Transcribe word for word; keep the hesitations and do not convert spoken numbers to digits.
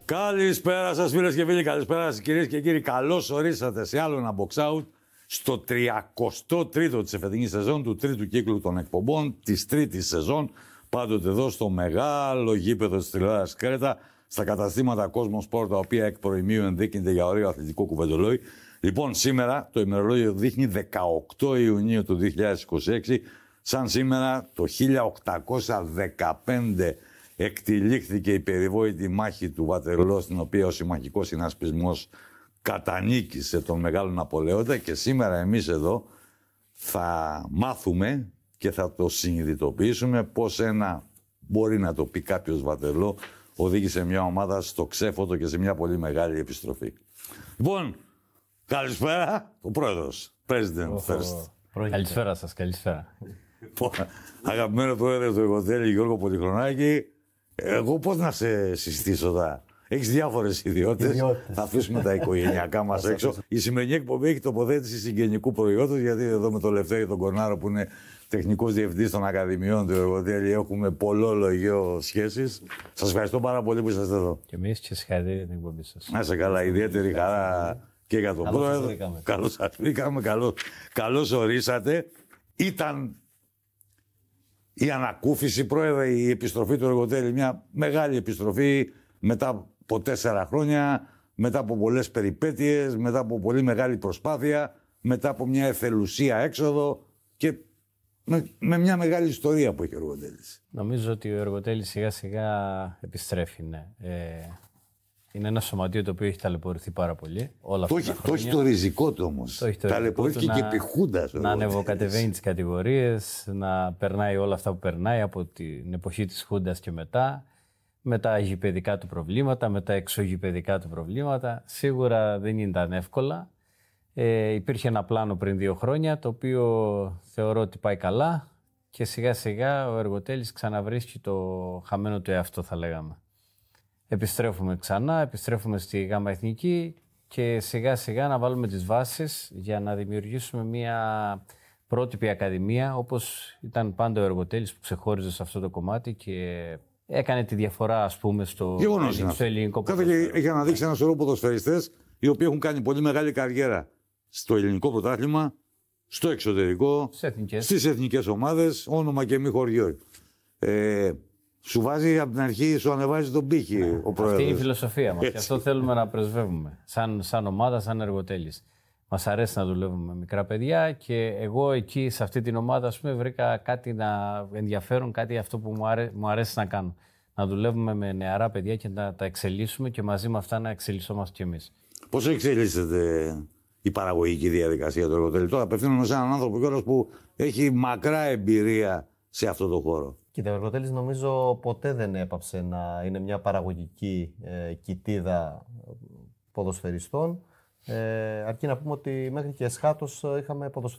Καλησπέρα σας φίλες και φίλοι, καλησπέρα σας κυρίες και κύριοι. Καλώς ορίσατε σε άλλο ένα box out στο τριακοστό τρίτο της εφετινής σεζόν, του τρίτου κύκλου των εκπομπών, της τρίτης σεζόν, πάντοτε εδώ στο μεγάλο γήπεδο της τηλεόρασης Κρέτα, στα καταστήματα Κόσμο Sport, τα οποία εκ προημίου ενδείκνυται για ωραίο αθλητικό κουβεντολόι. Λοιπόν, σήμερα το ημερολόγιο δείχνει δεκαοκτώ Ιουνίου του δύο χιλιάδες είκοσι έξι, σαν σήμερα το χίλια οκτακόσια δεκαπέντε εκτυλίχθηκε η περιβόητη μάχη του Βατερλό, στην οποία ο συμμαχικός συνασπισμός κατανίκησε τον Μεγάλο Ναπολέοντα, και σήμερα εμείς εδώ θα μάθουμε και θα το συνειδητοποιήσουμε πώς ένα, μπορεί να το πει κάποιος, Βατερλό οδήγησε μια ομάδα στο ξέφωτο και σε μια πολύ μεγάλη επιστροφή. Λοιπόν, καλησπέρα, ο πρόεδρος, President oh, first. Oh, καλησπέρα σας, καλησπέρα. Αγαπημένο πρόεδρε του Εργοτέλη, Γιώργο Πολυχρονάκη, εγώ πώς να σε συστήσω τώρα. Έχεις διάφορες ιδιότητες. Θα αφήσουμε τα οικογενειακά μας έξω. Η σημερινή εκπομπή έχει τοποθέτηση συγγενικού προϊόντος, γιατί εδώ με τον Λευτέρη τον Κορνάρο, που είναι τεχνικός διευθυντής των Ακαδημιών του Εργοτέλη, έχουμε πολλόλογιο σχέσεις. Σας ευχαριστώ πάρα πολύ που είσαστε εδώ. Και εμείς και συγχαρητήρια για την εκπομπή σας. Να είστε καλά, ιδιαίτερη χαρά και για τον καλώς πρόεδρο. Καλώς σας βρήκαμε, καλώς, καλώς ορίσατε. Ήταν η ανακούφιση, πρόεδρε, η επιστροφή του Εργοτέλη, μια μεγάλη επιστροφή μετά από τέσσερα χρόνια, μετά από πολλές περιπέτειες, μετά από πολύ μεγάλη προσπάθεια, μετά από μια εθελουσία έξοδο και με, με μια μεγάλη ιστορία που έχει ο Εργοτέλης. Νομίζω ότι ο Εργοτέλης σιγά σιγά επιστρέφει, ναι. Ε, είναι ένα σωματείο το οποίο έχει ταλαιπωρηθεί πάρα πολύ. Όλα το, αυτά έχει, τα το έχει το ριζικό του όμως. Ταλαιπωρήθηκε και επί Χούντας. Να ανεβοκατεβαίνει τις κατηγορίες, να περνάει όλα αυτά που περνάει από την εποχή της Χούντας και μετά, με τα γηπαιδικά του προβλήματα, με τα εξωγηπαιδικά του προβλήματα. Σίγουρα δεν ήταν εύκολα. Ε, υπήρχε ένα πλάνο πριν δύο χρόνια, το οποίο θεωρώ ότι πάει καλά, και σιγά σιγά ο Εργοτέλης ξαναβρίσκει το χαμένο του εαυτό, θα λέγαμε. Επιστρέφουμε ξανά, επιστρέφουμε στη Γάμα Εθνική και σιγά σιγά να βάλουμε τις βάσεις για να δημιουργήσουμε μια πρότυπη ακαδημία, όπως ήταν πάντα ο Εργοτέλης που ξεχώριζε σε αυτό το κομμάτι και έκανε τη διαφορά, ας πούμε, στο, στο ελληνικό ποδόσφαιρο. Έχει αναδείξει ένα σωρό ποδοσφαιριστές οι οποίοι έχουν κάνει πολύ μεγάλη καριέρα στο ελληνικό πρωτάθλημα, στο εξωτερικό, στις εθνικές ομάδες, όνομα και μη χωριό. Ε, Σου βάζει από την αρχή, σου ανεβάζει τον πύχη ναι, ο πρόεδρος. Αυτή είναι η φιλοσοφία μας. Έτσι. Και αυτό θέλουμε να πρεσβεύουμε. Σαν, σαν ομάδα, σαν Εργοτέλης. Μας αρέσει να δουλεύουμε με μικρά παιδιά, και εγώ εκεί, σε αυτή την ομάδα, ας πούμε, βρήκα κάτι να ενδιαφέρον, κάτι αυτό που μου, αρέ, μου αρέσει να κάνω. Να δουλεύουμε με νεαρά παιδιά και να τα εξελίσσουμε και μαζί με αυτά να εξελισσόμαστε κι εμείς. Πώς εξελίσσεται η παραγωγική διαδικασία του Εργοτέλη? Τώρα απευθύνομαι σε έναν άνθρωπο κιόλας που έχει μακρά εμπειρία σε αυτό το χώρο. Κοίτα, ο Εργοτέλης νομίζω ποτέ δεν έπαψε να είναι μια παραγωγική ε, κοιτίδα ποδοσφαιριστών. Ε, αρκεί να πούμε ότι μέχρι και εσχάτως είχαμε ποδοσφαιριστές